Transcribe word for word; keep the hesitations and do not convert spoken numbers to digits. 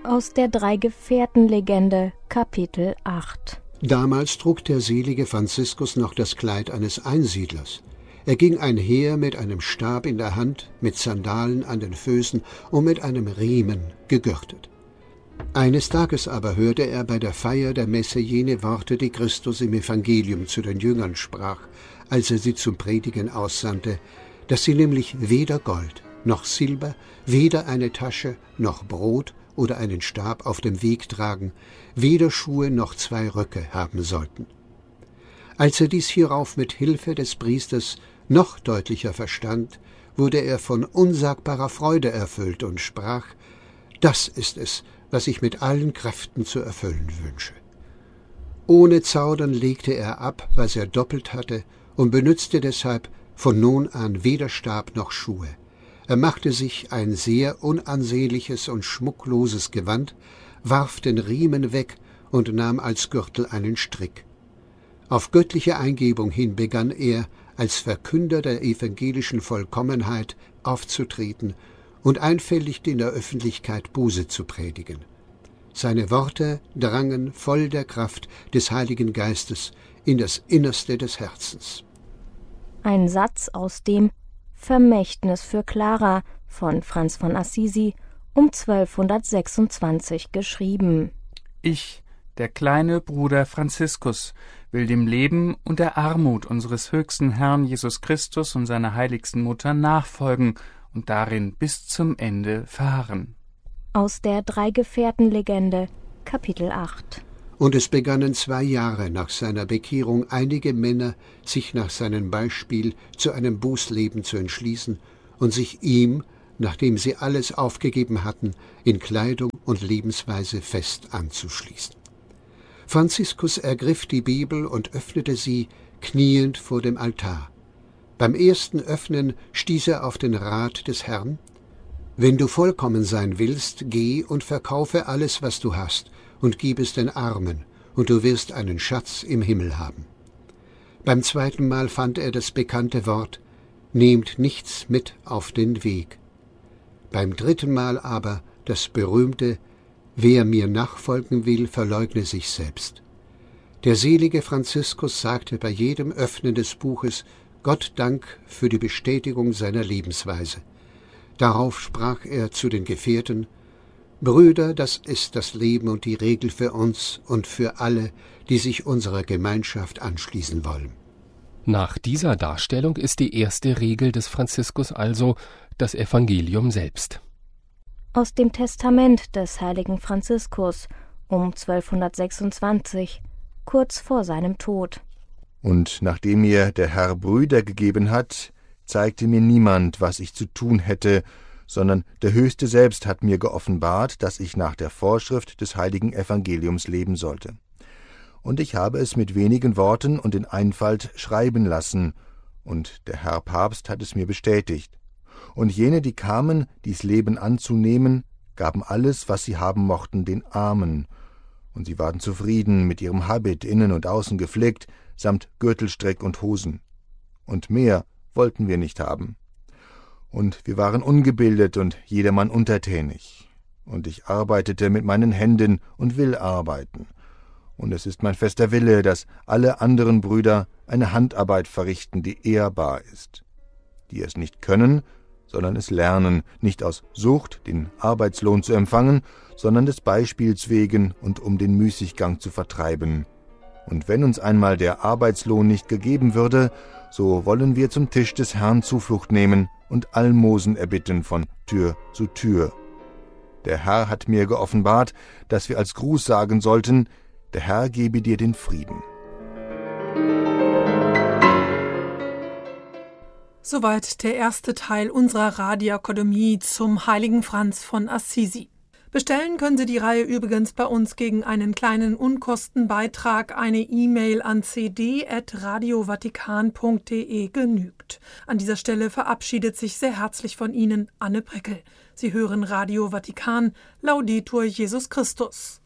Aus der Drei-Gefährten-Legende, Kapitel acht. Damals trug der selige Franziskus noch das Kleid eines Einsiedlers. Er ging einher mit einem Stab in der Hand, mit Sandalen an den Füßen und mit einem Riemen gegürtet. Eines Tages aber hörte er bei der Feier der Messe jene Worte, die Christus im Evangelium zu den Jüngern sprach, als er sie zum Predigen aussandte, dass sie nämlich weder Gold noch Silber, weder eine Tasche noch Brot oder einen Stab auf dem Weg tragen, weder Schuhe noch zwei Röcke haben sollten. Als er dies hierauf mit Hilfe des Priesters noch deutlicher verstand, wurde er von unsagbarer Freude erfüllt und sprach: Das ist es, was ich mit allen Kräften zu erfüllen wünsche. Ohne Zaudern legte er ab, was er doppelt hatte, und benützte deshalb von nun an weder Stab noch Schuhe. Er machte sich ein sehr unansehnliches und schmuckloses Gewand, warf den Riemen weg und nahm als Gürtel einen Strick. Auf göttliche Eingebung hin begann er, als Verkünder der evangelischen Vollkommenheit aufzutreten und einfältig in der Öffentlichkeit Buße zu predigen. Seine Worte drangen voll der Kraft des Heiligen Geistes in das Innerste des Herzens. Ein Satz aus dem Vermächtnis für Clara von Franz von Assisi um zwölfhundertsechsundzwanzig geschrieben. Ich, der kleine Bruder Franziskus, will dem Leben und der Armut unseres höchsten Herrn Jesus Christus und seiner heiligsten Mutter nachfolgen und darin bis zum Ende fahren. Aus der Drei-Gefährten-Legende, Kapitel acht. Und es begannen zwei Jahre nach seiner Bekehrung einige Männer, sich nach seinem Beispiel zu einem Bußleben zu entschließen und sich ihm, nachdem sie alles aufgegeben hatten, in Kleidung und Lebensweise fest anzuschließen. Franziskus ergriff die Bibel und öffnete sie, kniend vor dem Altar. Beim ersten Öffnen stieß er auf den Rat des Herrn: »Wenn du vollkommen sein willst, geh und verkaufe alles, was du hast, und gib es den Armen, und du wirst einen Schatz im Himmel haben.« Beim zweiten Mal fand er das bekannte Wort: »Nehmt nichts mit auf den Weg.« Beim dritten Mal aber das berühmte: »Wer mir nachfolgen will, verleugne sich selbst.« Der selige Franziskus sagte bei jedem Öffnen des Buches Gott Dank für die Bestätigung seiner Lebensweise. Darauf sprach er zu den Gefährten: »Brüder, das ist das Leben und die Regel für uns und für alle, die sich unserer Gemeinschaft anschließen wollen.« Nach dieser Darstellung ist die erste Regel des Franziskus also das Evangelium selbst. Aus dem Testament des heiligen Franziskus um zwölfhundertsechsundzwanzig, kurz vor seinem Tod. »Und nachdem mir der Herr Brüder gegeben hat, zeigte mir niemand, was ich zu tun hätte, sondern der Höchste selbst hat mir geoffenbart, dass ich nach der Vorschrift des heiligen Evangeliums leben sollte. Und ich habe es mit wenigen Worten und in Einfalt schreiben lassen, und der Herr Papst hat es mir bestätigt. Und jene, die kamen, dies Leben anzunehmen, gaben alles, was sie haben mochten, den Armen. Und sie waren zufrieden mit ihrem Habit, innen und außen geflickt, samt Gürtelstrick und Hosen. Und mehr wollten wir nicht haben. Und wir waren ungebildet und jedermann untertänig. Und ich arbeitete mit meinen Händen und will arbeiten. Und es ist mein fester Wille, dass alle anderen Brüder eine Handarbeit verrichten, die ehrbar ist. Die es nicht können, sondern es lernen, nicht aus Sucht, den Arbeitslohn zu empfangen, sondern des Beispiels wegen und um den Müßiggang zu vertreiben. Und wenn uns einmal der Arbeitslohn nicht gegeben würde, so wollen wir zum Tisch des Herrn Zuflucht nehmen und Almosen erbitten von Tür zu Tür. Der Herr hat mir geoffenbart, dass wir als Gruß sagen sollten: Der Herr gebe dir den Frieden.« Soweit der erste Teil unserer Radioakademie zum heiligen Franz von Assisi. Bestellen können Sie die Reihe übrigens bei uns gegen einen kleinen Unkostenbeitrag. Eine E-Mail an c d at radio vatikan punkt d e genügt. An dieser Stelle verabschiedet sich sehr herzlich von Ihnen Anne Breckel. Sie hören Radio Vatikan, Laudetur Jesus Christus.